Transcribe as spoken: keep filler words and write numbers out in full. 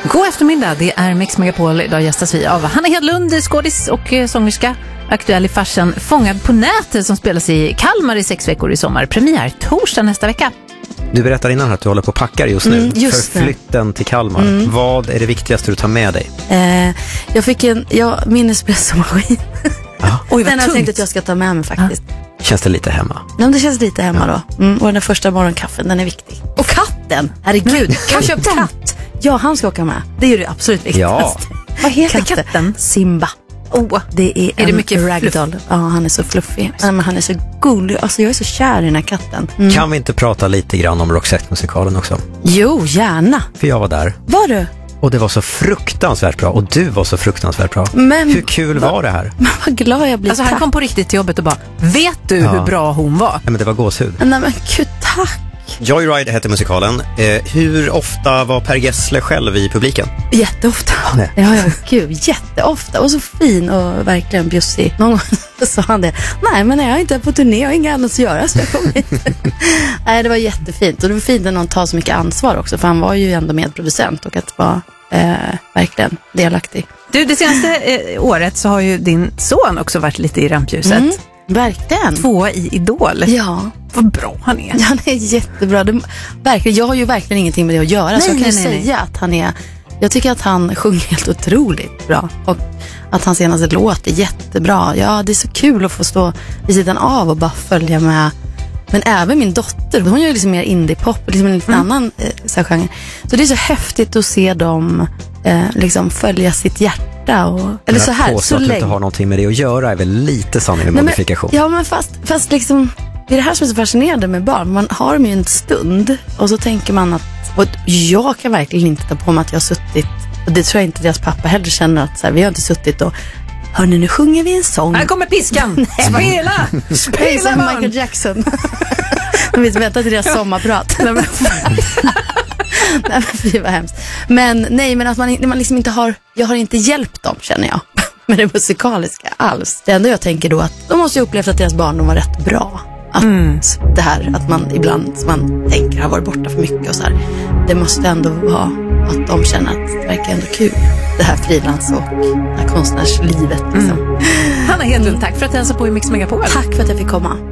God eftermiddag, det är Mix Megapol. Idag gästas vi av Hanna Hedlund, skådis och sångerska. Aktuell i farsen Fångad på nätet som spelas i Kalmar i sex veckor i sommar. Premiär torsdag nästa vecka. Du berättar innan att du håller på och packar just nu mm, just för flytten till Kalmar. Mm. Vad är det viktigaste du tar med dig? Eh, jag fick en, ja, min espressomaskin. Ja. Oj, den har jag tänkt att jag ska ta med mig faktiskt. Ja. Känns det lite hemma? Ja, det känns lite hemma ja. då. Mm, och den där första morgonkaffen, den är viktig. Och katten, herregud. Jag har köpt katt. Ja, han ska åka med. Det är ju det absolut viktigaste. Ja. Vad heter katten? katten? Simba. Oh, det är, är det mycket ragdoll. Ja, han är så fluffig. Ja, men han är så gullig. Alltså jag är så kär i den här katten. Mm. Kan vi inte prata lite grann om Roxette-musikalen också? Jo, gärna. För jag var där. Var du? Och det var så fruktansvärt bra. Och du var så fruktansvärt bra. Men, hur kul va, var det här? Men vad glad jag blir. Alltså han kom på riktigt till jobbet och bara, vet du ja. hur bra hon var? Nej, men det var gåshud. Nej men gud, tack. Joyride heter musikalen. Eh, hur ofta var Per Gessle själv i publiken? Jätteofta. Nej. Ja, ja, gud, jätteofta. Och så fin och verkligen bjussig. Någon gång sa han det. Nej, men jag är inte på turné och inga annat att göra så jag kommer inte. Nej, det var jättefint. Och det var fint att någon tar så mycket ansvar också. För han var ju ändå medproducent och att vara eh, verkligen delaktig. Du, det senaste eh, året så har ju din son också varit lite i rampljuset. Mm. Verkligen. Tvåa i Idol. Ja. Vad bra han är. Han är jättebra. Det, verkligen, jag har ju verkligen ingenting med det att göra. Nej, så jag kan nej, ju nej, säga nej. att han är... Jag tycker att han sjunger helt otroligt bra. Och att hans senaste låt är jättebra. Ja, det är så kul att få stå vid sidan av och bara följa med. Men även min dotter, hon gör liksom mer indie-pop. Liksom en liten mm. annan eh, så här genre. Så det är så häftigt att se dem eh, liksom följa sitt hjärta. Och, eller så här. Så att du inte har någonting med det att göra är väl lite sanning med nej, modifikation. Men, ja, men fast, fast liksom... Det är det här som är så fascinerande med barn. Man har dem ju en stund och så tänker man att... Och jag kan verkligen inte ta på mig att jag har suttit... Och det tror jag inte deras pappa heller känner att så här, vi har inte suttit och... Hörni, nu sjunger vi en sång. Här kommer piskan. Spela! Spela, barn! Michael Jackson. De vill vänta till deras sommarprat. Nej, men fy vad hemskt. Men nej, men att man, man liksom inte har... Jag har inte hjälpt dem, känner jag. Med det musikaliska alls. Det enda jag tänker då att de måste ju upplevt att deras barndom var rätt bra. Att mm. det här att man ibland som man tänker har varit borta för mycket och så här, det måste ändå vara att de känner att det verkar ändå kul, det här frilans och det här konstnärslivet liksom. mm. Hanna Hedlund, tack för att du hälsade på i Mix Megapol. Tack för att jag fick komma.